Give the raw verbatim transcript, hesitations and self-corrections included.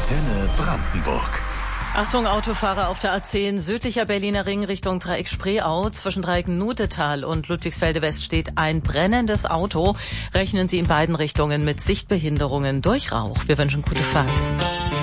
Antenne Brandenburg. Achtung, Autofahrer auf der A zehn, südlicher Berliner Ring Richtung Dreieck Spreeau. Zwischen Dreieck Nutetal und Ludwigsfelde West steht ein brennendes Auto. Rechnen Sie in beiden Richtungen mit Sichtbehinderungen durch Rauch. Wir wünschen gute Fahrt.